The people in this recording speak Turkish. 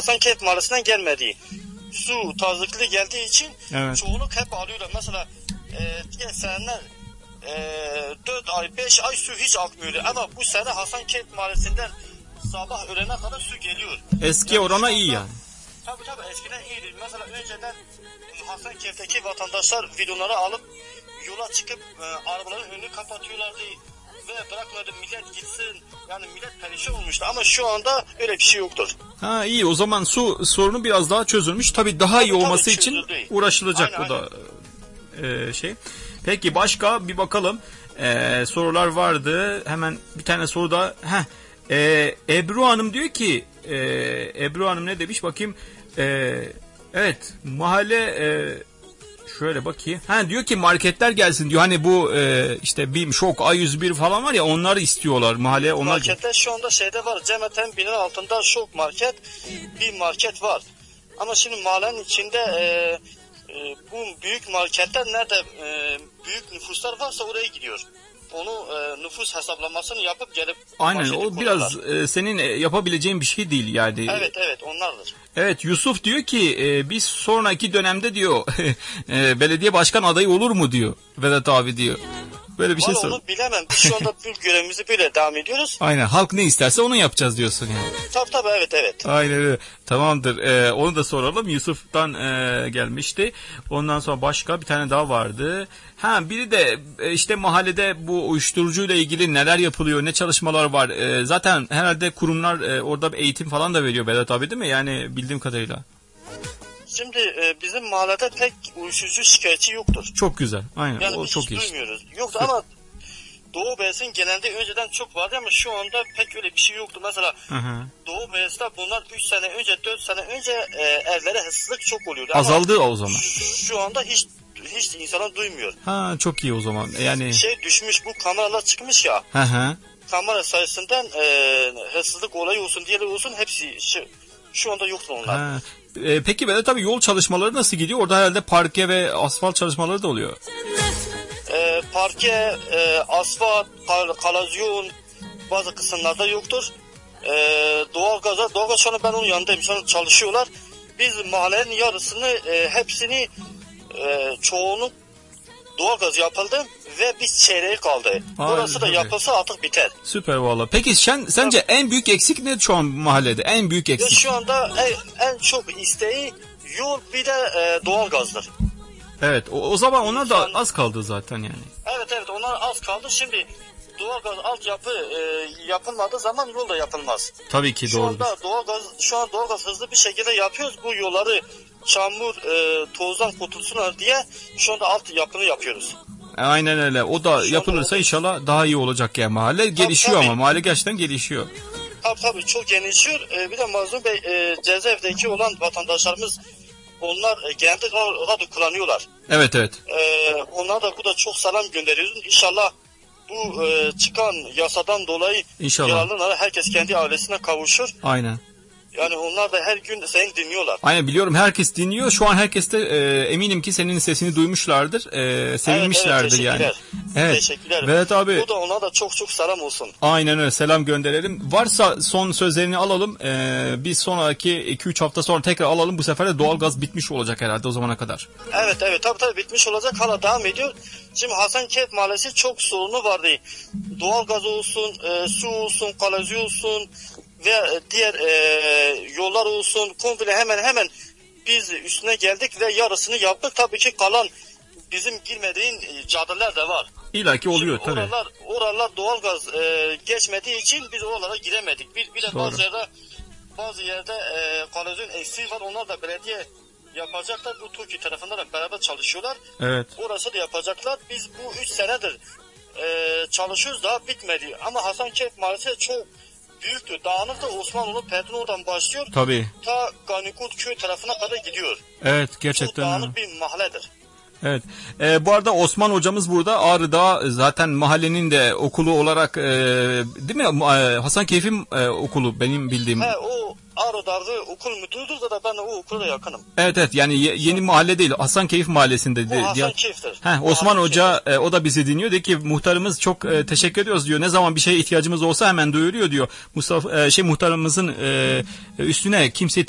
Hasankeyf Mahallesi'nden gelmediği. Su tazikli geldiği için evet. çoğunluk hep alıyorlar. Mesela diğer seneler 4 ay 5 ay su hiç akmıyordu. Ama bu sene Hasankeyf Mahallesi'nden sabah öğlene kadar su geliyor. Eski yani orana iyi yani. Tabii eskiden iyiydi. Mesela önceden Hasankeyf'teki vatandaşlar videoları alıp yola çıkıp arabaların önünü kapatıyorlardı ve bırakmadı millet gitsin. Yani millet perişan olmuştu ama şu anda öyle bir şey yoktur. Ha iyi, o zaman su sorunu biraz daha çözülmüş. Tabii daha iyi olması için uğraşılacak, aynen, bu da şey. Peki başka bir bakalım. Sorular vardı. Hemen bir tane soru da. Ebru Hanım diyor ki Ebru Hanım ne demiş bakayım. Evet, mahalle şöyle bakayım. Diyor ki marketler gelsin diyor. Hani bu işte BİM, Şok, A101 falan var ya, onları istiyorlar mahalle. Onlar marketler şu anda şeyde var. Cemetem binanın altında Şok market, BİM market var. Ama şimdi mahallenin içinde bu büyük marketler nerede büyük nüfuslar varsa oraya gidiyor. Onu nüfus hesaplamasını yapıp gelip aynen, o biraz senin yapabileceğin bir şey değil yani. Evet onlardır. Evet, Yusuf diyor ki biz sonraki dönemde diyor belediye başkan adayı olur mu diyor Vedat abi diyor. Böyle bir şey sor. Onu bilemem. Biz şu anda bu görevimizi böyle devam ediyoruz. Aynen, halk ne isterse onu yapacağız diyorsun yani. Tabii evet. Aynen öyle. Tamamdır. Onu da soralım. Yusuf'tan gelmişti. Ondan sonra başka bir tane daha vardı. Biri de işte mahallede bu uyuşturucuyla ilgili neler yapılıyor, ne çalışmalar var. Zaten herhalde kurumlar orada bir eğitim falan da veriyor Vedat abi, değil mi? Yani bildiğim kadarıyla. Şimdi bizim mahallede pek uyuşturucu şikayetçi yoktur. Çok güzel. Aynen. Yani o çok iyi. Duymuyoruz. Yoktu ama Doğu Beyazıt'ın genelde önceden çok vardı ama şu anda pek öyle bir şey yoktu. Mesela Doğu Beyazıt'ta bunlar 3 sene önce 4 sene önce evlere hırsızlık çok oluyordu. Azaldı ama o zaman. Şu anda hiç insanlar duymuyor. Çok iyi o zaman. Yani düşmüş, bu kameralar çıkmış ya. Kamera sayesinde hırsızlık olayı olsun, diğerleri olsun, hepsi şu anda yoktur onlar. Peki böyle tabii yol çalışmaları nasıl gidiyor? Orada herhalde parke ve asfalt çalışmaları da oluyor. Parke, asfalt, kalazyon bazı kısımlarda yoktur. Doğalgaz şu an ben onun yanındayım. Şu an çalışıyorlar. Biz mahallenin yarısını hepsini çoğunu doğalgaz yapıldı ve biz çeyreği kaldı. Burası da yapılsa artık biter. Süper valla. Peki sence en büyük eksik ne şu an mahallede? En büyük eksik? Ya şu anda en çok isteği yol, bir de doğalgazdır. Evet, o zaman onlar da az kaldı zaten yani. Evet onlar az kaldı. Şimdi doğalgaz altyapı yapılmadığı zaman yol da yapılmaz. Tabii ki doğru. Şu an doğalgaz hızlı bir şekilde yapıyoruz. Bu yolları çamur, tozdan kurtulsunlar diye şu anda altyapını yapıyoruz. Aynen öyle. O da yapılırsa inşallah daha iyi olacak yani mahalle. Gelişiyor ama mahalle gerçekten gelişiyor. Tabii çok gelişiyor. Bir de Mazlum Bey cezaevdeki olan vatandaşlarımız, onlar genelde radyo kullanıyorlar. Evet. Onlara da bu da çok selam gönderiyoruz. İnşallah bu çıkan yasadan dolayı yararlanır. Herkes kendi ailesine kavuşur. Aynen. Yani onlar da her gün seni dinliyorlar. Aynen, biliyorum, herkes dinliyor. Şu an herkes de eminim ki senin sesini duymuşlardır. Sevinmişlerdir yani. Evet. Teşekkürler. Vedat abi. Bu da ona da çok selam olsun. Aynen öyle, selam gönderelim. Varsa son sözlerini alalım. Biz sonraki 2-3 hafta sonra tekrar alalım. Bu sefer de doğalgaz bitmiş olacak herhalde o zamana kadar. Evet tabii bitmiş olacak. Hala devam ediyor. Şimdi Hasankeyf Mahallesi çok sorunu vardı. Doğalgaz olsun, su olsun, kalazyon olsun ve diğer yollar olsun, komple hemen biz üstüne geldik ve yarısını yaptık. Tabii ki kalan bizim girmediğin caddeler de var. İlla ki oluyor tabii. Oralar doğalgaz geçmediği için biz oralara giremedik. Bir de bazı yerde kalazyon eksiği var. Onlar da belediye yapacaklar. Bu TOKİ tarafından da beraber çalışıyorlar. Evet. Orası da yapacaklar. Biz bu 3 senedir çalışıyoruz, daha bitmedi. Ama Hasankeyf Mahallesi çok büyüktür. Dağınık da Osmanoğlu Pertun oradan başlıyor. Tabii. Ta Ganikut köy tarafına kadar gidiyor. Evet, gerçekten. Çok dağınık bir mahalledir. Evet. Bu arada Osman hocamız burada Ağrı'da, zaten mahallenin de okulu olarak değil mi? Hasankeyf'in okulu benim bildiğim. O Ağrı'da okul müdürüdür da ben o okula yakınım. Evet yani yeni mahalle değil, Hasankeyf mahallesinde. O Hasankeyf'tir. Osman Hoca o da bizi dinliyor. Diyor ki muhtarımız çok teşekkür ediyoruz diyor. Ne zaman bir şeye ihtiyacımız olsa hemen duyuruyor diyor. Muhtarımızın üstüne kimseyi